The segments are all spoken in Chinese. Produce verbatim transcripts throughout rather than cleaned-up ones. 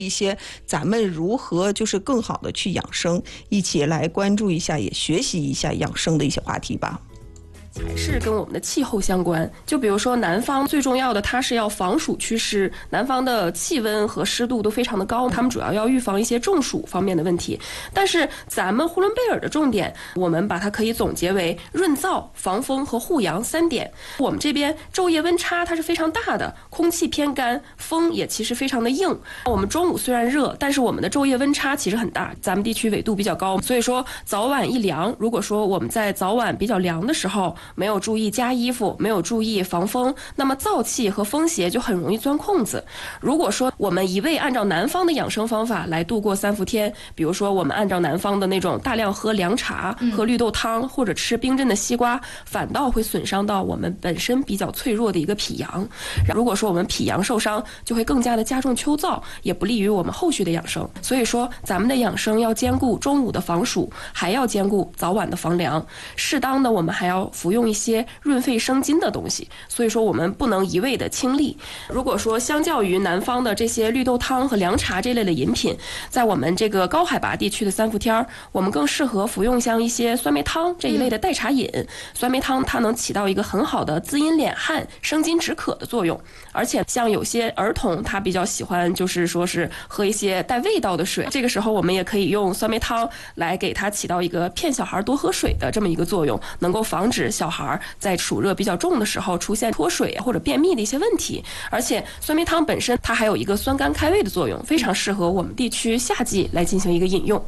一些咱们如何就是更好的去养生，一起来关注一下，也学习一下养生的一些话题吧。 还是跟我们的气候相关，就比如说南方最重要的，它是要防暑祛湿，南方的气温和湿度都非常的高，他们主要要预防一些中暑方面的问题。但是咱们呼伦贝尔的重点，我们把它可以总结为润燥、防风和护阳三点。我们这边昼夜温差它是非常大的，空气偏干，风也其实非常的硬。我们中午虽然热，但是我们的昼夜温差其实很大，咱们地区纬度比较高，所以说早晚一凉，如果说我们在早晚比较凉的时候没有注意加衣服，没有注意防风，那么燥气和风邪就很容易钻空子。如果说我们一味按照南方的养生方法来度过三伏天，比如说我们按照南方的那种大量喝凉茶、喝绿豆汤或者吃冰镇的西瓜，反倒会损伤到我们本身比较脆弱的一个脾阳。如果说我们脾阳受伤，就会更加的加重秋燥，也不利于我们后续的养生。所以说咱们的养生要兼顾中午的防暑，还要兼顾早晚的防凉，适当的我们还要服用一些润肺生津的东西，所以说我们不能一味的清利。如果说相较于南方的这些绿豆汤和凉茶这类的饮品，在我们这个高海拔地区的三伏天，我们更适合服用像一些酸梅汤这一类的代茶饮。酸梅汤它能起到一个很好的滋阴敛汗、生津止渴的作用，而且像有些儿童他比较喜欢就是说是喝一些带味道的水，这个时候我们也可以用酸梅汤来给它起到一个骗小孩多喝水的这么一个作用，能够防止小孩在暑热比较重的时候出现脱水或者便秘的一些问题。而且酸梅汤本身它还有一个酸甘开胃的作用，非常适合我们地区夏季来进行一个饮用。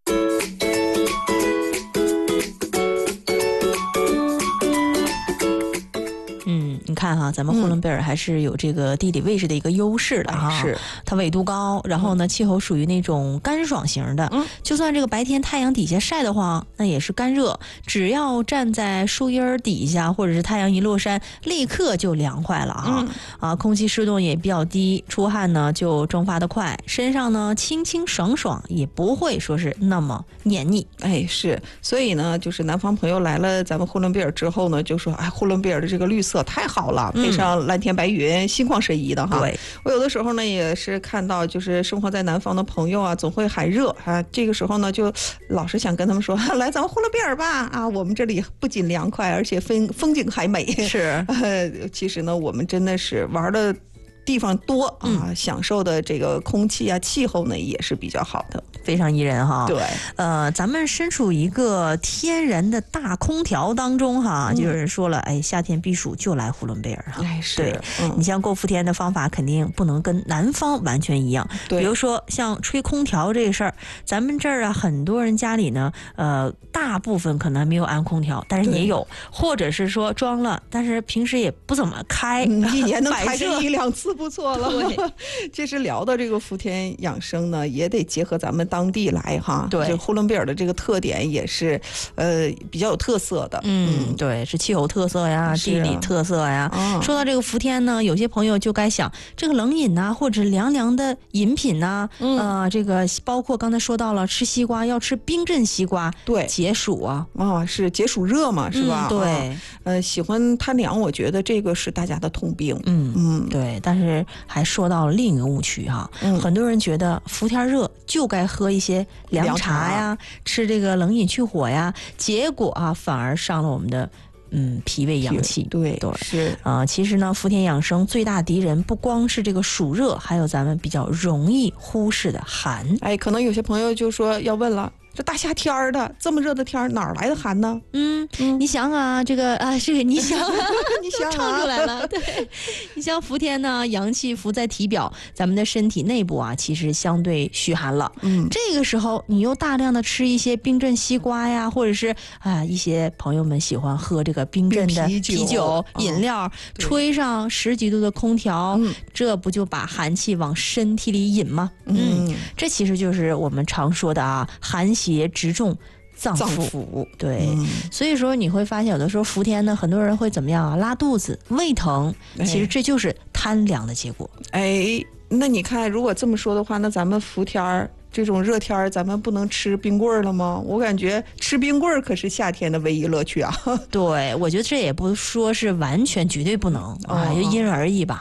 你看哈，咱们呼伦贝尔还是有这个地理位置的一个优势的哈、嗯， 是它纬度高，然后呢，气候属于那种干爽型的，嗯，就算这个白天太阳底下晒得慌，那也是干热，只要站在树荫底下，或者是太阳一落山，立刻就凉快了哈、嗯，啊，空气湿度也比较低，出汗呢就蒸发得快，身上呢清清爽爽，也不会说是那么黏腻。 哎，是，所以呢，就是南方朋友来了咱们呼伦贝尔之后呢，就说，哎，呼伦贝尔的这个绿色太好了，配上蓝天白云，心旷神怡的哈。 对， 我有的时候呢也是看到，就是生活在南方的朋友啊，总会喊热啊，这个时候呢就老是想跟他们说，来咱们呼伦贝尔吧啊，我们这里不仅凉快，而且风风景还美。 是， 呃，其实呢，我们真的是玩的地方多啊、嗯，享受的这个空气啊、气候呢也是比较好的， 非常宜人哈。 对， 呃，咱们身处一个天然的大空调当中哈，嗯、就是说了，哎，夏天避暑就来呼伦贝尔哈。 哎，是， 对、嗯，你像过伏天的方法肯定不能跟南方完全一样。 对， 比如说像吹空调这个事儿，咱们这儿啊，很多人家里呢，呃，大部分可能还没有安空调，但是也有，或者是说装了，但是平时也不怎么开， 嗯、一年能开个一两次。不错了，对，其实聊到这个伏天养生呢，也得结合咱们当地来哈。 对， 这呼伦贝尔的这个特点也是，呃，比较有特色的。 嗯，嗯对，是气候特色呀，地理特色呀。哦、说到这个伏天呢，有些朋友就该想，这个冷饮呐、啊，或者凉凉的饮品呐、啊，嗯、呃，这个包括刚才说到了，吃西瓜要吃冰镇西瓜， 对， 解暑啊。 啊，是解暑热嘛，是吧？ 嗯、对、 啊，呃，喜欢贪凉，我觉得这个是大家的通病。 嗯嗯，对，但是。还说到了另一个误区哈、嗯，很多人觉得伏天热就该喝一些凉茶呀，吃这个冷饮去火呀，结果啊反而伤了我们的嗯脾胃阳气。 对对是啊、呃，其实呢，伏天养生最大敌人不光是这个暑热，还有咱们比较容易忽视的寒。 哎，可能有些朋友就说要问了。这大夏天的这么热的天哪儿来的寒呢？ 嗯，嗯你想啊，这个啊，是你想、啊， 你想、啊、 唱出来了。对，你像伏天呢，阳气浮在体表，咱们的身体内部啊，其实相对虚寒了。嗯，这个时候你又大量的吃一些冰镇西瓜呀，或者是啊一些朋友们喜欢喝这个冰镇的啤酒、啤酒饮料、哦，吹上十几度的空调、嗯，这不就把寒气往身体里引吗？嗯，嗯这其实就是我们常说的啊寒邪直中脏腑，对、嗯，所以说你会发现有的时候伏天呢，很多人会怎么样啊？拉肚子、胃疼，其实这就是贪凉的结果。 哎，那你看，如果这么说的话，那咱们伏天这种热天咱们不能吃冰棍了吗？我感觉吃冰棍可是夏天的唯一乐趣啊。 对，我觉得这也不说是完全绝对不能、哦、啊，就因人而异吧。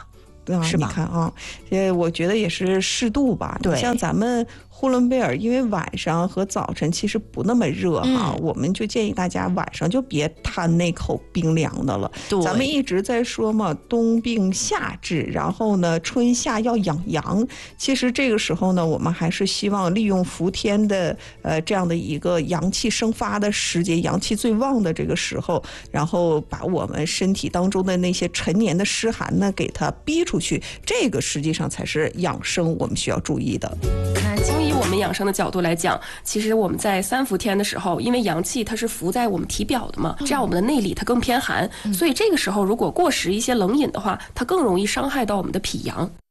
啊， 是吧？ 你看啊，呃，我觉得也是适度吧。 对， 像咱们呼伦贝尔，因为晚上和早晨其实不那么热哈， 嗯、 我们就建议大家晚上就别贪那口冰凉的了。咱们一直在说嘛，冬病夏治，然后呢，春夏要养阳。其实这个时候呢，我们还是希望利用伏天的呃这样的一个阳气生发的时节，阳气最旺的这个时候，然后把我们身体当中的那些陈年的湿寒呢，给它逼出去。这个实际上才是养生我们需要注意的。 那从以我们养生的角度来讲，其实我们在三伏天的时候，因为阳气它是伏在我们体表的嘛，这样我们的内里它更偏寒，所以这个时候如果过食一些冷饮的话，它更容易伤害到我们的脾阳。